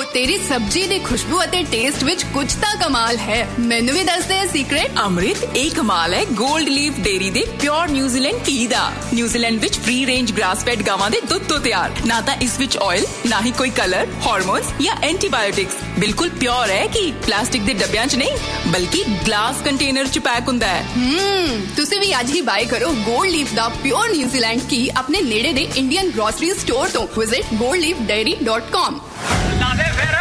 तेरी सब्जी दी खुशबू अते टेस्ट विच कुछ तां कमाल है। मैनू भी दस दे सीक्रेट। अमृत एक कमाल है गोल्ड लीफ डेयरी दे प्योर न्यूजीलैंड घी दा। न्यूजीलैंड विच फ्री रेंज ग्रास फेड गावां दे दुध तो तैयार, ना तां इस विच ऑयल, ना ही कोई कलर, हार्मोन्स या एंटीबायोटिक्स। बिल्कुल प्योर है कि प्लास्टिक दे डब्बियां च नहीं बल्कि ग्लास कंटेनर च पैक हुंदा है। तुसी भी आज ही बाय करो गोल्ड लीफ दा प्योर न्यूजीलैंड घी अपने नेड़े दे इंडियन ग्रोसरी स्टोर तो। Visit goldleafdairy.com।